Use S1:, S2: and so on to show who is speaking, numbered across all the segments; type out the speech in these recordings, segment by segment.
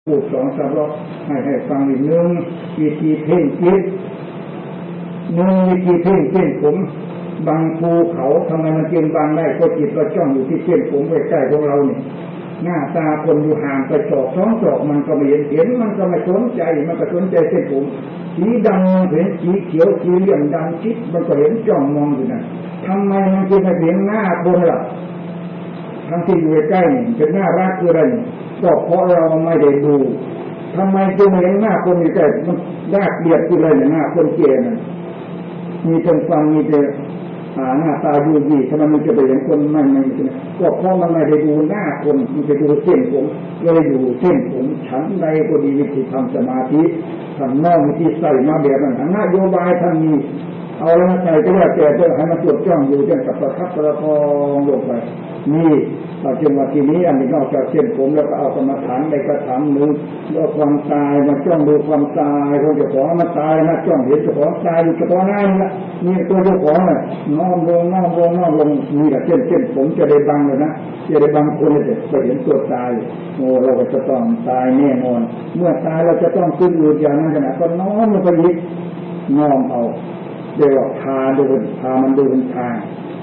S1: พูด2-3 รอบให้ฟังอีกหนึ่งวิธีเพ่งจิตวิธีเพ่งเส้นผมบางภูเขาทำไมมันจึงบางได้ก็จิตเราจ้องอยู่ที่เส้นผมใกล้ๆของเราเนี่ยหน้าตาคนอยู่ห่างไปจอก2 จอกมันก็ไม่เห็นมันก็ไม่สนใจมันก็สนใจเส้นผมสีดำเห็นสีเขียวสีเหลืองดำชิดมันก็เห็นจ้องมองอยู่นั่นทำไมมันจึงไม่เห็นหน้าคนล่ะทั้งที่อยู่ใกล้ๆเป็นหน้ารักคืออะไรก็เพราะเราไม่ได้ดูทำไมจึงเห็นหน้าคนอยู่ใกล้มันน่าเกลียดคืออะไรหน้าคนแก่นั่นมีทั้งฟังมีแต่หน้าตาดูดีทำไมมันจะไปเห็นคนไม่ก็เพราะมันไม่ได้ดูหน้าคนมันจะดูเส้นผมเลยดูเส้นผมฉันใดก็ดีวิธีทำสมาธิทำนอกวิธีใส่มาแบบนั้นนโยบายท่านมีเอาแล้วใส่ก็แล้วแต่จะให้มันจดจ้องอยู่จนกับประคับประคองลงไปนี่ปัจจุบันที่นี้อันนี้นอกจากเส้นผมแล้วก็เอากรรมฐานในกระถางนึงแล้วความตายมาจ้องดูความตายคนเจ้าของมันตายนะจ้องเห็นเจ้าของตายอยู่เฉพาะหน้านี่ละนี่ตัวเจ้าของน่ะน้อมลงนี่แหละเส้นผมจะได้บังเลยนะจะได้บังคนเลยจะเห็นตัวตายโอ้เราก็จะต้องตายแน่นอนเมื่อตายเราจะต้องขึ้นอืดอย่างนั้นขนาดก็น้อมลงไปยิบน้อมเอาเดี๋ยวพามันเดินทาง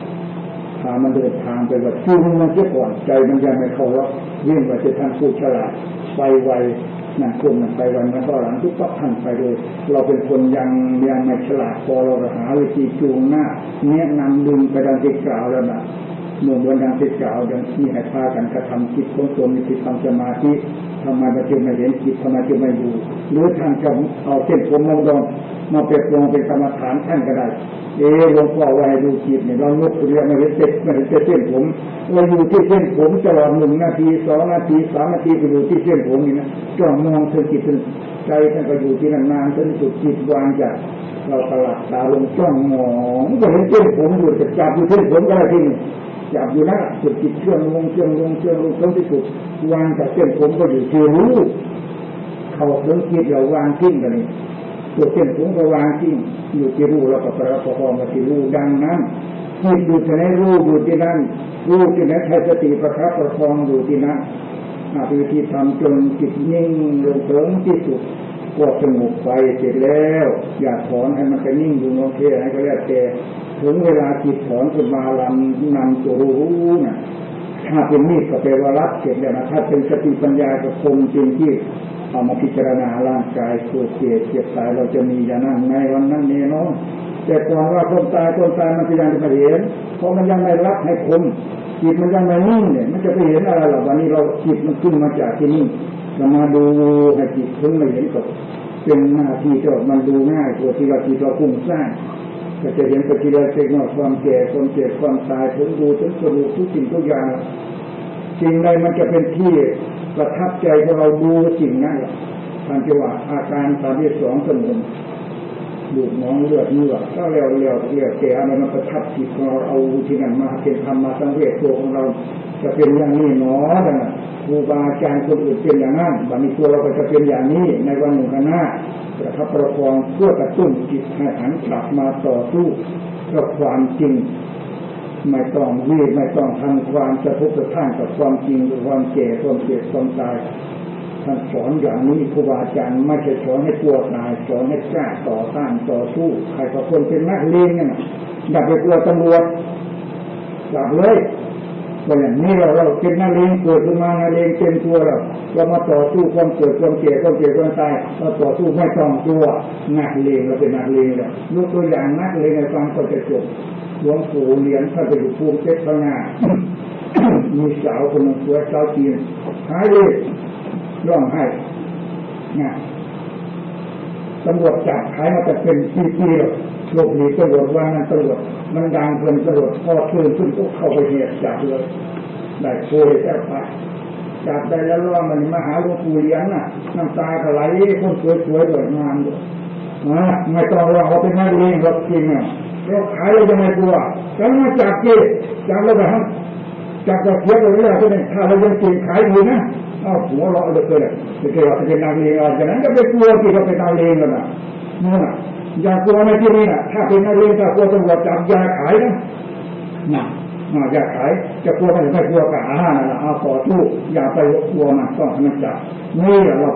S1: ไปว่าจูงมันเสียก่อนใจมันยังไม่เข้าว่ายิ่งกว่าจะท่านผู้ฉลาดไปไวนะคนมันไปไวมันก็หลังทุกปั๊บท่านไปเลยเราเป็นคนยังไม่ฉลาดพอเราหาวิธีจูงหน้าแนะนำดึงไปดังที่กล่าวแล้วนะเมื่อวันดังที่กล่าวดังที่ให้พากันกระทำจิตของตนมีจิตทำสมาธิทำไมมันจึงไม่เห็นจิตทำไมจึงไม่อยู่หรือท่านจะเอาเส้นผมมองมาเปรียบลงเป็นกรรมฐานท่านก็ได้หลวงพ่อว่าให้ดูจิตเนี่ยเรายกตัวอย่างไม่เห็นเส้นผมเราอยู่ที่เส้นผมตลอด1 นาที2 นาที3 นาทีไปอยู่ที่เส้นผมนี่นะจ้องมองเธอจิตใจท่านก็อยู่ที่นานๆจนสุดจิตวางจากเราตลาดตาลงจ้องมองก็เห็นเส้นผมอยู่จะจับอยู่เส้นผมก็ได้ที่นี่จับอยู่นะสุดจิตเครื่องลงจนที่สุดวางจากเส้นผมก็อยู่ที่รู้เขาเรื่องจิตเราวางทิ้งกันนี่ตัวเส้นผมก็วางทิ้งอยู่ที่รู้แล้วก็ประคองมาที่รู้ดังนั้นจิตอยู่ที่ไหนรู้อยู่ที่นั่นรู้ที่ไหนใช้สติประคับประคองอยู่ที่นั้นวิธีทำจนจิตนิ่งลงถึงที่สุดก็สงบไปเสร็จแล้วอย่าถอนให้มันนิ่งอยู่โอเคให้ก็แล้วแต่ถึงเวลาจิตถอนขึ้นมาลำนำตัวรู้นะถ้าเป็นมีดก็แปลว่ารับเสร็จแล้วนะถ้าเป็นสติปัญญาก็คงจริงที่เอามาพิจารณาร่างกายเกิดเจ็บตายเราจะมีอย่างนั้นในวันนั้นแน่นอนแต่ก่อนว่าคนตายมันจะยังไม่เห็นเพราะมันยังไม่รับให้คมจิตมันยังไม่นิ่งเนี่ยมันจะไปเห็นอะไรหรอวันนี้เราจิตมันขึ้นมาจากที่นี่เรามาดูให้จิตขึ้นมาเห็นก็เป็นหน้าที่ที่มันดูง่ายตัวที่เราจิตเราคุ้มสร้างก็จะเห็นปฏิกิริยาเกิดขึ้นความแก่ความเจ็บความตายถึงดูถึงสรุปทุกสิ่งทุกอย่างสิ่งใดมันจะเป็นที่ประทับใจของเราดูสิ่งนั้นท่านจะว่าอาการ32สมุนดูดน้องเลือดเนื้อถ้าเร็วแก่อะไรมันประทับจิตของเราเอาที่นั่นมาเป็นธรรมมาสังเวชตัวของเราจะเป็นอย่างนี้หนอนะครูบาอาจารย์คนอื่นเป็นอย่างนั้นบัดนี้ตัวเราก็จะเป็นอย่างนี้ในวันหนึ่งข้างหน้าประทับประคองเพื่อกระตุ้นจิตให้หันกลับมาต่อสู้กับความจริงไม่ต้องไม่ต้องทำความสะทกสะท้านกับความจริงความแก่ความเจ็บความตายท่านสอนอย่างนี้ครูบาอาจารย์ไม่ใช่สอนให้กลัวตายสอนให้กล้าต่อต้านต่อสู้ใครก็คนเป็นนักเลงเนี่ยอย่าไปกลัวตำรวจจับเลยก็อย่างนี้เราเป็นนักเลงเกิดขึ้นมานักเลงเต็มตัวเรามาต่อสู้ความเกิดความแก่ความเจ็บความตายเราต่อสู้ไม่ต้องกลัวนักเลงเราเป็นนักเลงเลยยกตัวอย่างนักเลงในฟังก็จะจบหลวงปู่เลี้ยงท่านไปอยู่ภูมิเจ็ดข้างหน้า มีสาวคนนึงสวยสาวจีนหายเลยร้องไห้เนี่ยตำรวจจับหายมาแต่เป็นปีๆหรอกหลบหนีตำรวจว่านั่นตำรวจมันดังเกินตำรวจพอคืนขึ้นก็เข้าไปเหตุจับเลยได้โวยแทบตายจับได้แล้วร้องมันมาหาหลวงปู่เลี้ยงน่ะน้ำตาก็ไหลคนสวยๆด้วยงามด้วยไม่ต้องร้องเขาเป็นนักเลงเราจริงเนี่ยเราขายเราจะไม่กลัวแล้วมาจับแล้วแบบจับเทียบเลยแล้วก็เนี่ยถ้าเรายังกินขายอยู่นะหัวเราะเลยเราเป็นนักเลงจากนั้นก็ไปกลัวที่เราเป็นนักเลงกันนะนู่นอย่ากลัวในที่นี้นะถ้าเป็นนักเลงถ้ากลัวตำรวจจับยาขายนะยาขายจะกลัวไม่กลัวกับอาหารนะต่อสู้อย่าไปกลัวมันต้องให้มันจับนี่เรา